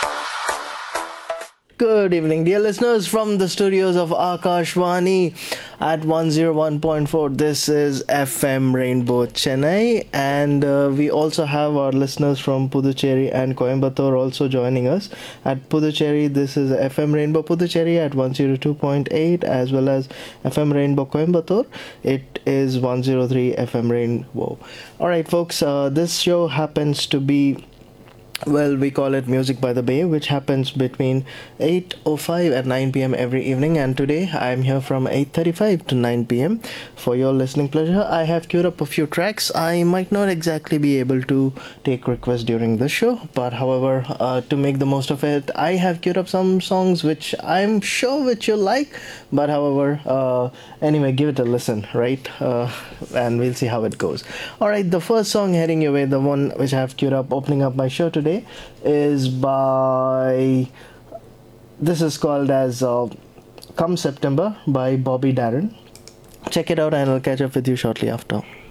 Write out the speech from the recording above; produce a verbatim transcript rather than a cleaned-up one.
Good evening, dear listeners, from the studios of Akashvani at one oh one point four. This is F M Rainbow Chennai, and uh, we also have our listeners from Puducherry and Coimbatore also joining us. At Puducherry, this is F M Rainbow Puducherry at one oh two point eight, as well as F M Rainbow Coimbatore. It is one oh three F M Rainbow. Alright, folks, uh, this show happens to be, well, we call it Music by the Bay, which happens between eight oh five and nine p.m. every evening. And today I'm here from eight thirty-five to nine p.m. for your listening pleasure. I have queued up a few tracks. I might not exactly be able to take requests during the show, but however, uh, to make the most of it, I have queued up some songs which I'm sure which you'll like. But however, uh, anyway, give it a listen, right? Uh, and we'll see how it goes. Alright, the first song heading your way, the one which I have queued up, opening up my show today, is by, this is called as uh, Come September by Bobby Darin. Check it out and I'll catch up with you shortly after.